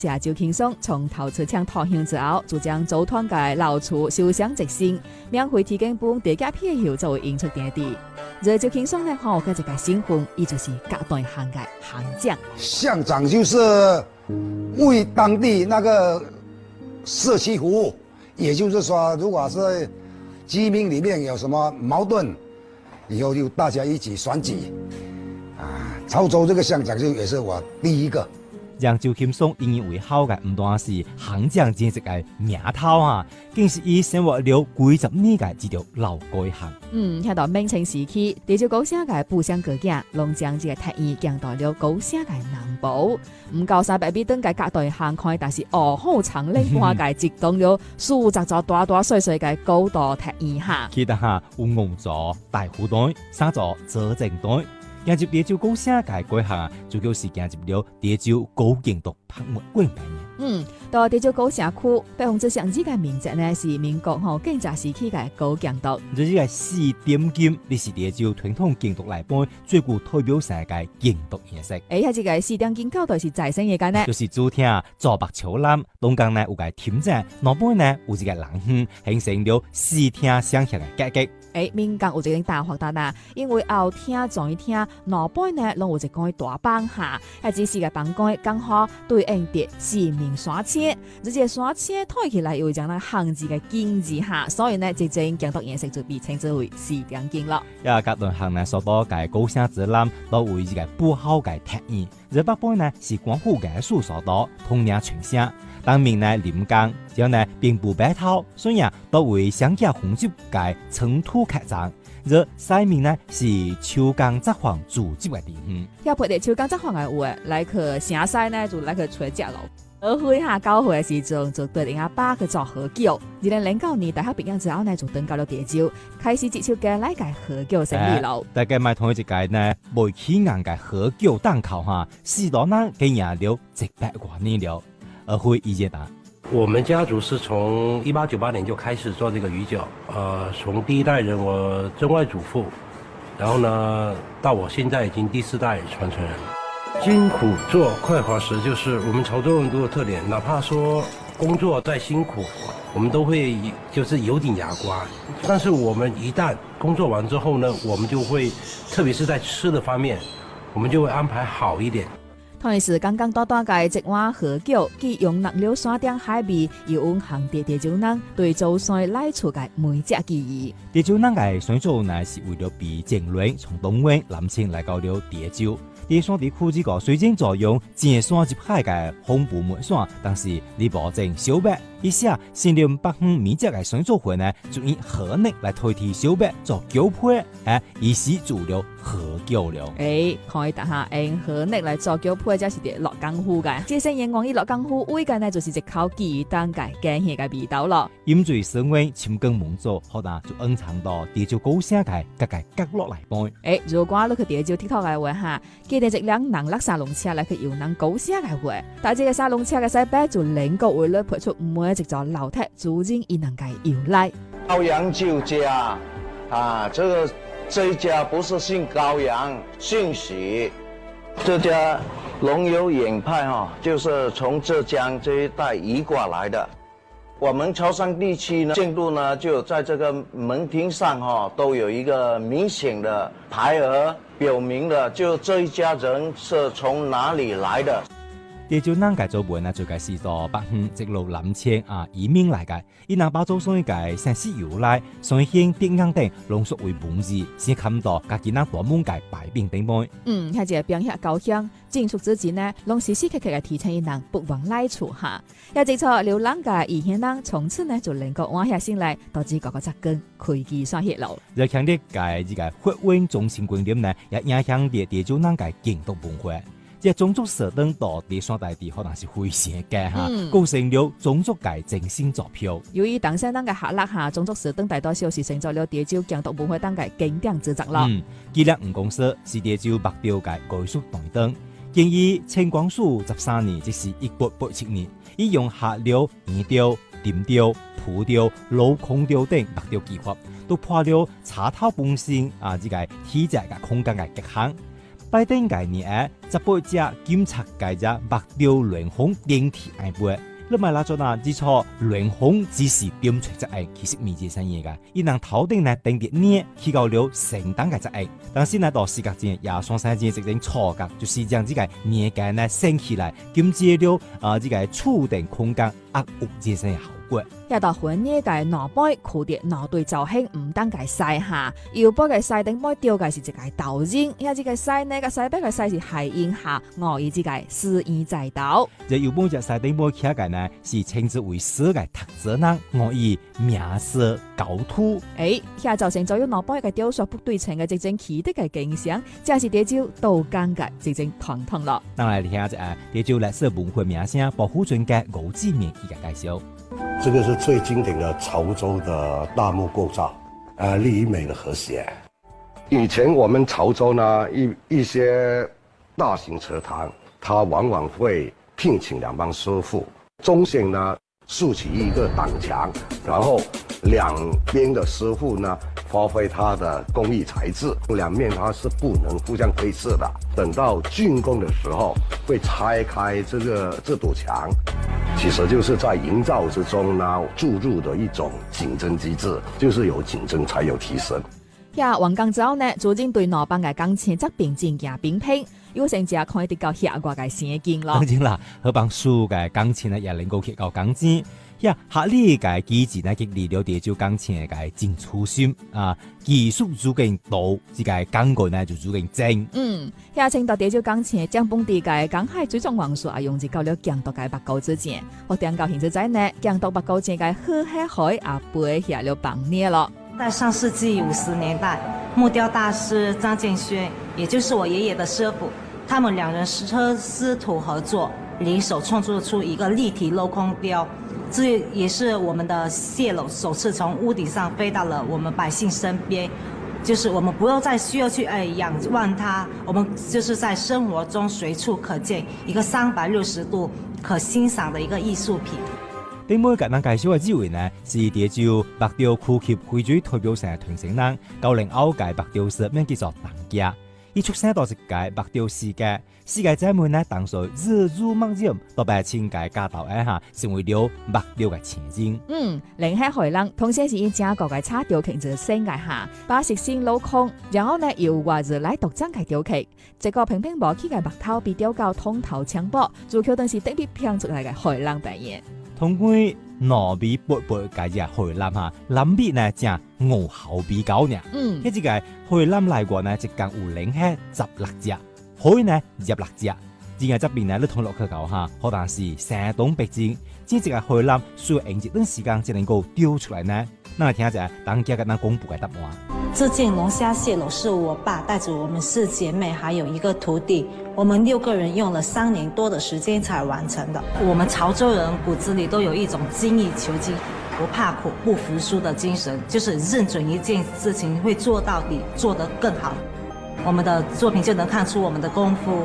下周轻松从头出枪投降之后，就将组团嘅老厝修缮直升，免费提供本地价片后作为演出点地。热周轻松呢，有一个新婚，伊就是各段行嘅行将。 乡长就是为当地那个社区服务，也就是说，如果是居民里面有什么矛盾，以后就大家一起选举。潮州这个乡长就也是我第一个。 让周轻松引以为豪嘅唔單是行將正式嘅名頭啊，更是以生活了幾十年嘅一條老改行。 聽到明清時期，地州高聲嘅步鄉哥囝，攏將這個特意降到了高聲嘅南部。唔夠300米等嘅隔代行開，但是好長領半嘅直動了數十座大大細細嘅高度特意下。 記得下有五座大虎隊、3座左正隊。行入地州高聲嘅改行啊，主要是行入了地州高境度拍賣館嘅。 到地州高城區，100%上址嘅面積呢是民國建設時期嘅高境度。 這是個4點金，你是地州傳統建築內邊最具代表性嘅建築形式。 喺這個4點金高度是在生嘅間呢， 就是主廳左北朝南，東間呢有個亭仔，南邊呢有一個廊園，形成了4廳相向嘅格局。 民間有一個大發達啦，因為後廳、左廳、南邊呢，攏有一個大板下，只是個板蓋剛好對應着4面山車，這個山車推起來又將那行字嘅金字下，所以呢，這種建築顏色就被稱之為4點金咯。 各段行呢，所多嘅高聲之南，都為一個不好嘅特意。這北邊呢是官府藝術所多，統領全省。當面呢臨江，之後呢並不白頭，所以啊都為鄉下紅州嘅塵土劇場。而西面呢是秋江札幌組織嘅地方。 要配啲秋江札幌嘅話，來去城西呢就來去吹隻路。而會下交會嘅時陣，就對人家爸去做喝酒。2009年大學畢業之後呢，就登到了地州，開始接觸嘅來屆喝酒生意咯。 大家買同一屆呢，未起硬嘅喝酒檔口哈，4多人經營了100多年了。而會意見答， 我們家族是從1898年就開始做這個魚酒，從第一代人我曾外祖父，然後呢到我現在已經第4代傳承人。辛苦做快活時，就是我們潮州人都有特點，哪怕說工作再辛苦，我們都會就是有點牙關。但是我們一旦工作完之後呢，我們就會，特別是在吃的方面，我們就會安排好一點。 同時，剛剛短短嘅一碗喝酒，既用納了山頂海味，又用行地州人對祖先來出嘅每隻記憶。 地州人嘅選擇呢是為了比正輪從東灣南遷來到了地州。地山地區這個雖然採用正山入海嘅紅布門山，但是你保證小白一下新林北方米隻嘅選擇會呢，就以河內來代替小白做酒配，以示做了喝酒了。 可以打下用河內來做酒配，即是啲落江湖嘅。這些人講以落江湖味嘅呢，就是一口記憶當嘅驚喜嘅味道咯。 飲醉生活，深耕滿足，好大就隱藏到地州高聲嘅各個角落來搬。 如果你去地州 TikTok 嘅話嚇，記得一輛人落沙龍車來去遊人高聲嘅話，但係個沙龍車嘅西邊就能夠為了配出每一座樓梯，逐漸以能夠遊來。 高陽酒家這一家不是姓高陽，姓許。這家龍友演派就是從浙江這一帶移過來的。我們潮汕地區呢，建築呢就在這個門廳上都有一個明顯的牌額，表明的就這一家人是從哪裡來的。 地州人嘅做本呢，就係是到北方直路南遷移民來嘅，以南包做所以嘅城市由來，所以顯電影等濃縮為文字，先看到家己那大門嘅擺餅頂杯。 喺這邊遐高鄉進出之前呢，攏時時刻刻嘅提醒伊人不忘來處下。也即錯流浪嘅異鄉人，從此呢就能夠換下心來，導致各個扎根開機刷血路。 要強調嘅呢個發展中心觀點呢，也影響到地州人嘅建築文化。這種族設定到地山大地可能是非常嘅嚇，構成了種族嘅精神座標。 由於當時人嘅下落下，種族設定大多數是成就了地州建築文化當嘅經典之作咯。紀念吳公司是地州北調嘅藝術台燈，建於清光緒13年，即是1887年，以用下料、圓雕、點雕、鋪雕、鏤空雕等北雕技法，都破了插頭本身呢個體積嘅空間嘅極限。 拜登概念18只检测界只目标联防顶替爱杯。你咪拉咗嗱，基礎聯防只是點出隻眼，其實未接生嘢噶。伊能頭頂呢定啲呢，起到了成單嘅隻眼，但是呢到視覺前也雙生間直情錯覺，就是將這個眼界呢升起來，兼接了這個觸定空間壓屋接生嘅效果。 一到婚夜嘅腦杯褲碟腦對造型唔單計晒下，腰部嘅晒頂杯吊嘅是一個導線，一隻嘅晒呢個晒背嘅晒是係應下，我以之個示意在導。 這腰部隻晒頂杯起嘅呢是稱之為色嘅特質呢，我以面色高凸。 下造成咗有腦杯嘅雕塑不對稱嘅直正起的嘅景象，正是啲招倒間嘅直正堂堂咯。 當然聽下隻啲招歷史文化名聲保護尊嘅古字面嘅介紹。 這個是最經典的潮州的大木構造，力與美的和諧。以前我們潮州呢，一些大型祠堂，它往往會聘請兩幫師傅，中線呢豎起一個擋牆，然後兩邊的師傅呢發揮他的工藝才智，兩面它是不能互相對峙的。等到竣工的時候，會拆開這堵牆。其實就是在營造之中呢注入的一種競爭機制，就是有競爭才有提升。 黃江之後呢，逐漸對腦幫嘅鋼琴則並進行並拼，有成只可以得到下掛嘅先進咯。當然啦，好幫書嘅鋼琴呢也能夠學到鋼琴。下呢個機制呢，激勵了地州鋼琴嘅進出心技術足夠到，這個鋼管呢就足夠正。 下青島地州鋼琴將本地嘅江海水族王術用至到了強度嘅白狗之間，我點高興之在呢，強度白狗之間嘅河海背下了綁捏咯。 在上世紀50年代，木雕大師張建軒，也就是我爺爺的師傅，他們兩人師徒合作，聯手創作出一個立體鏤空雕。這也是我們的蟹簍首次從屋頂上飛到了我們百姓身邊，就是我們不用再需要去仰望它，我們就是在生活中隨處可見一個360度可欣賞的一個藝術品。 頂每個人介紹嘅機會呢，是地州白雕區級會最代表性嘅傳承人，90後屆白雕師名叫做鄧家。伊出生到一屆白雕世界姐妹呢，當時日入夢境，到百千屆家頭下，成為了白雕嘅前景。 另喺海浪，同時是以正國嘅叉雕劇之世界下，把食先鏤空，然後呢由外子來獨爭嘅雕劇，這個平平無奇嘅白頭被雕到通頭槍波，主橋當時特別拼出嚟嘅海浪表演。 通過糯米薄薄嘅隻海南下，南邊呢正鵝後比較呢。一隻嘅海南來過呢，一間有零係16隻，海呢26隻。只係這邊呢，你通落去搞下，可能是山東北京，這隻嘅海南需要用一段時間才能夠雕出來呢。那嚟聽下當家嘅那公布嘅答案。 這件龍蝦蟹簍是我爸帶着我們4姐妹還有一個徒弟，我們6個人用了3年多的時間才完成的。我們潮州人骨子裡都有一種精益求精、不怕苦、不服輸的精神，就是認準一件事情會做到底，做得更好。我們的作品就能看出我們的功夫。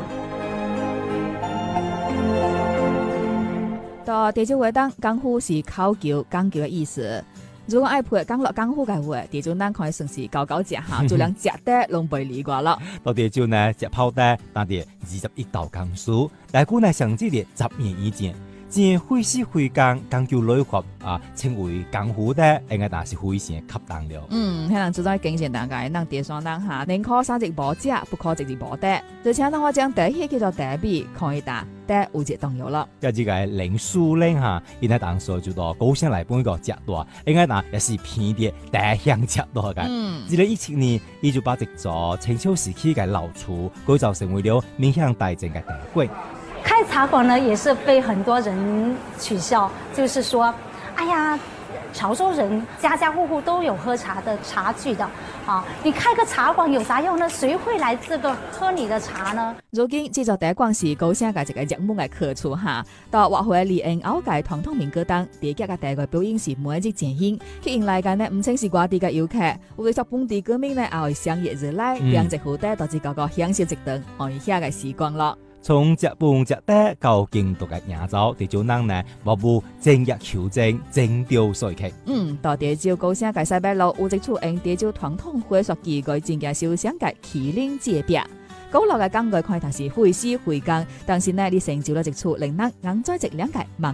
到地州話當功夫是考究講究嘅意思。如果愛配講落功夫嘅話，地州咱可以算是高只下，就兩隻的攏背離過了。 到地州呢，隻炮的但係21道功夫，大概呢上至啲10年以前，正會師會講究內學稱為功夫的，應該但是非常恰當了。 可能就在經濟大概，能地上當下，寧可三隻無隻，不可直接無得。就請當我將第一叫做第比，可以打得有隻動搖了。 有這個零數零下，應該當時就到高雄來半個隻大，應該嗱也是偏啲大鄉隻大嘅。2017年，伊就把這座清朝時期嘅老厝改造成為了面向大眾嘅茶館。 開茶館呢，也是被很多人取笑，就是說，哎呀，潮州人家家戶戶都有喝茶的茶具的，你開個茶館有啥用呢？誰會來這個喝你的茶呢？ 如今這座茶館是高雄嘅一個熱門嘅客處下，到活會李恩歐嘅傳統民歌當，第一個第一個表演是每日前行，吸引來嘅呢唔淨是外地嘅遊客，有啲本地居民呢也會相約而來，兩隻好得導致個個享受一頓愛下嘅時光咯。 從隻半隻得到京都嘅亞洲，地州人呢，無不精益求精，精雕細刻。 到地州高雄嘅西北路有一處用地州傳統會所技藝增加修想嘅麒麟界壁。 古老嘅工具看頭是費時費工，但是呢，你成就了一處令人硬在一兩界